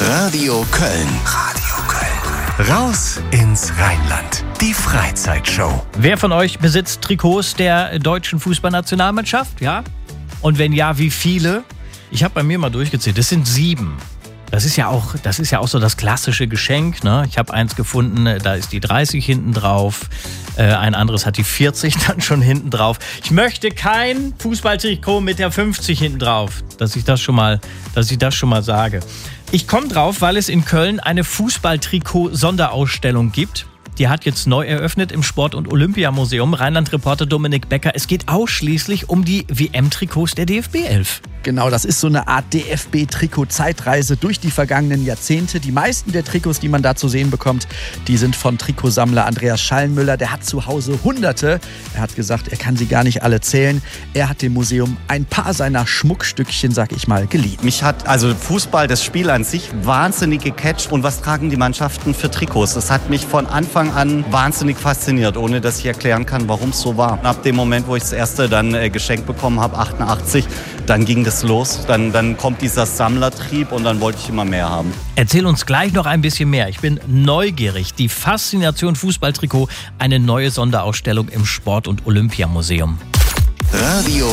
Radio Köln. Radio Köln. Raus ins Rheinland. Die Freizeitshow. Wer von euch besitzt Trikots der deutschen Fußballnationalmannschaft? Ja? Und wenn ja, wie viele? Ich habe bei mir mal durchgezählt. Das sind 7. Das ist ja auch so das klassische Geschenk, ne? Ich habe eins gefunden, da ist die 30 hinten drauf. Ein anderes hat die 40 dann schon hinten drauf. Ich möchte kein Fußballtrikot mit der 50 hinten drauf, dass ich das schon mal sage. Ich komme drauf, weil es in Köln eine Fußballtrikot-Sonderausstellung gibt. Die hat jetzt neu eröffnet im Sport- und Olympiamuseum. Rheinland-Reporter Dominik Becker. Es geht ausschließlich um die WM-Trikots der DFB 11. Genau, das ist so eine Art DFB-Trikot-Zeitreise durch die vergangenen Jahrzehnte. Die meisten der Trikots, die man da zu sehen bekommt, die sind von Trikotsammler Andreas Schallenmüller. Der hat zu Hause Hunderte. Er hat gesagt, er kann sie gar nicht alle zählen. Er hat dem Museum ein paar seiner Schmuckstückchen, sag ich mal, geliehen. Mich hat also Fußball, das Spiel an sich, wahnsinnig gecatcht. Und was tragen die Mannschaften für Trikots? Das hat mich von Anfang an wahnsinnig fasziniert, ohne dass ich erklären kann, warum es so war. Ab dem Moment, wo ich das erste dann geschenkt bekommen habe, 88, dann ging das los. Dann kommt dieser Sammlertrieb und dann wollte ich immer mehr haben. Erzähl uns gleich noch ein bisschen mehr. Ich bin neugierig. Die Faszination Fußballtrikot, eine neue Sonderausstellung im Sport- und Olympiamuseum. Radio